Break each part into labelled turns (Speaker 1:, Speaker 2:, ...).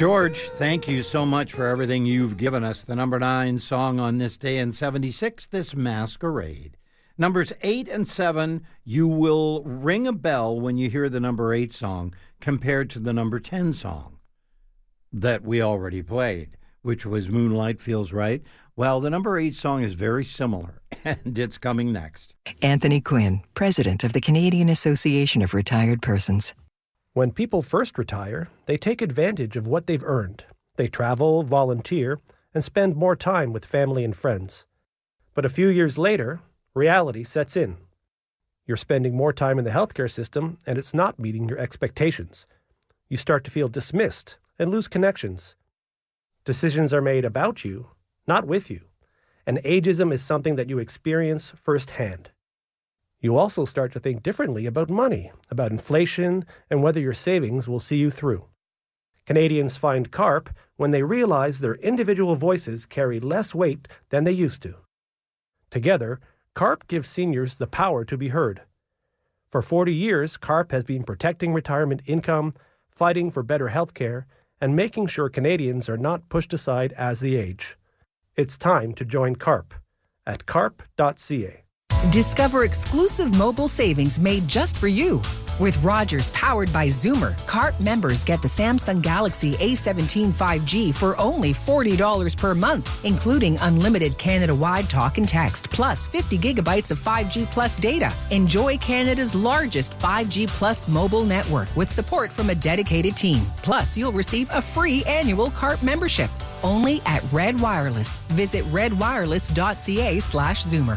Speaker 1: George, thank you so much for everything you've given us. The number 9 song on this day in 76, This Masquerade. Numbers 8 and 7, you will ring a bell when you hear the number 8 song compared to the number 10 song that we already played, which was Moonlight Feels Right. Well, the number 8 song is very similar, and it's coming next.
Speaker 2: Anthony Quinn, President of the Canadian Association of Retired Persons.
Speaker 3: When people first retire, they take advantage of what they've earned. They travel, volunteer, and spend more time with family and friends. But a few years later, reality sets in. You're spending more time in the healthcare system, and it's not meeting your expectations. You start to feel dismissed and lose connections. Decisions are made about you, not with you. And ageism is something that you experience firsthand. You also start to think differently about money, about inflation, and whether your savings will see you through. Canadians find CARP when they realize their individual voices carry less weight than they used to. Together, CARP gives seniors the power to be heard. For 40 years, CARP has been protecting retirement income, fighting for better health care, and making sure Canadians are not pushed aside as they age. It's time to join CARP at carp.ca.
Speaker 4: Discover exclusive mobile savings made just for you. With Rogers powered by Zoomer, CARP members get the Samsung Galaxy A17 5G for only $40 per month, including unlimited Canada-wide talk and text, plus 50 gigabytes of 5G plus data. Enjoy Canada's largest 5G plus mobile network with support from a dedicated team. Plus, you'll receive a free annual CARP membership. Only at Red Wireless. Visit redwireless.ca/Zoomer.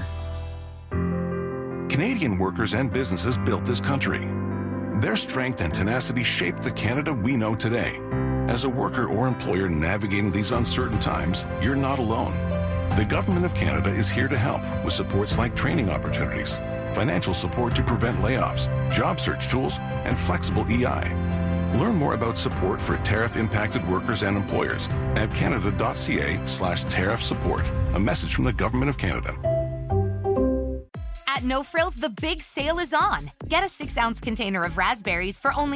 Speaker 5: Canadian workers and businesses built this country. Their strength and tenacity shaped the Canada we know today. As a worker or employer navigating these uncertain times, you're not alone. The Government of Canada is here to help with supports like training opportunities, financial support to prevent layoffs, job search tools, and flexible EI. Learn more about support for tariff-impacted workers and employers at canada.ca/tariff support. A message from the Government of Canada.
Speaker 6: At No Frills, the big sale is on. Get a 6-ounce container of raspberries for only